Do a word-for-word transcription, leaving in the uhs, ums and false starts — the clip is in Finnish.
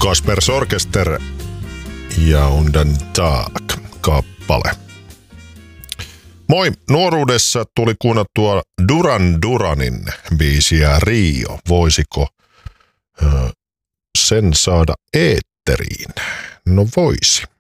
Kaspers Orkester ja Undan Tag kappale. Moi, nuoruudessa tuli kuunnattua Duran Duranin biisiä Rio. Voisiko ö, sen saada eetteriin? No voisi.